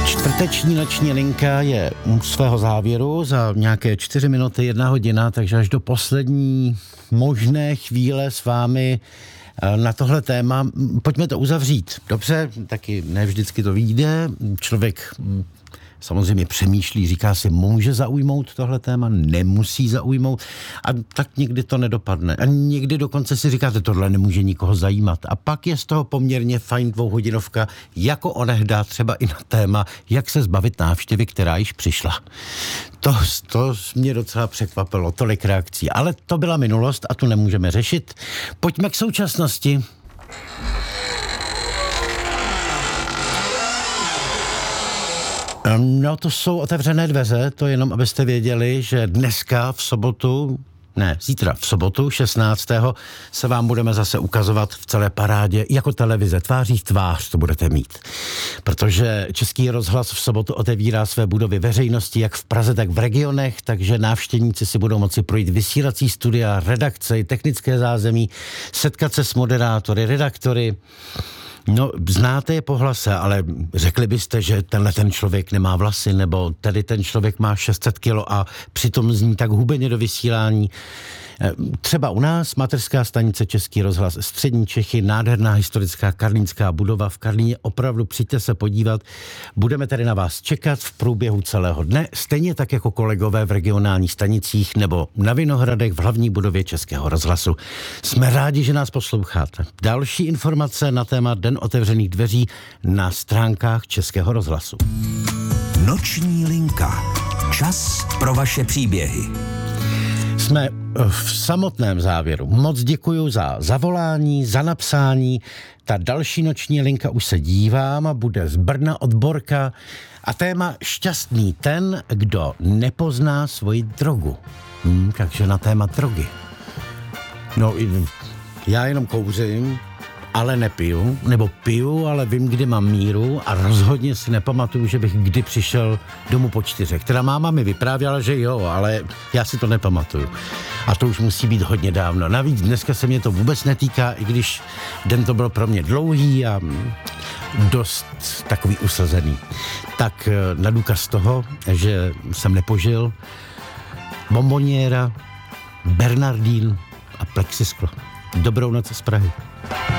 Čtvrteční noční linka je u svého závěru za nějaké 4 minuty, 1 hodina, takže až do poslední možné chvíle s vámi na tohle téma. Pojďme to uzavřít. Dobře, taky ne vždycky to vyjde. Člověk samozřejmě přemýšlí, říká si, může zaujmout tohle téma, nemusí zaujmout a tak někdy to nedopadne. A někdy dokonce si říkáte, tohle nemůže nikoho zajímat. A pak je z toho poměrně fajn 2hodinovka, jako onehdá třeba i na téma, jak se zbavit návštěvy, která již přišla. To mě docela překvapilo, tolik reakcí. Ale to byla minulost a tu nemůžeme řešit. Pojďme k současnosti. No, to jsou otevřené dveře, to jenom abyste věděli, že dneska zítra v sobotu 16. se vám budeme zase ukazovat v celé parádě jako televize, tváří v tvář to budete mít. Protože Český rozhlas v sobotu otevírá své budovy veřejnosti jak v Praze, tak v regionech, takže návštěvníci si budou moci projít vysílací studia, redakce, technické zázemí, setkat se s moderátory, redaktory. No, znáte je po hlase, ale řekli byste, že ten člověk nemá vlasy, nebo tady ten člověk má 600 kilo a přitom zní tak hubeně do vysílání. Třeba u nás, mateřská stanice Český rozhlas Střední Čechy, nádherná historická karlínská budova v Karlíně, opravdu přijďte se podívat. Budeme tady na vás čekat v průběhu celého dne, stejně tak jako kolegové v regionálních stanicích nebo na Vinohradech v hlavní budově Českého rozhlasu. Jsme rádi, že nás posloucháte. Další informace na téma Den otevřených dveří na stránkách Českého rozhlasu. Noční linka. Čas pro vaše příběhy. Jsme v samotném závěru. Moc děkuju za zavolání, za napsání. Ta další noční linka už se dívám a bude z Brna od Borka. A téma šťastný ten, kdo nepozná svoji drogu. Takže na téma drogy. No, já jenom kouřím, ale nepiju, nebo piju, ale vím, kdy mám míru a rozhodně si nepamatuju, že bych kdy přišel domů po 4. Teda máma mi vyprávěla, že jo, ale já si to nepamatuju. A to už musí být hodně dávno. Navíc dneska se mě to vůbec netýká, i když den to byl pro mě dlouhý a dost takový usazený. Tak na důkaz toho, že jsem nepožil, bomboniéra, Bernardín a plexisklo. Dobrou noc z Prahy.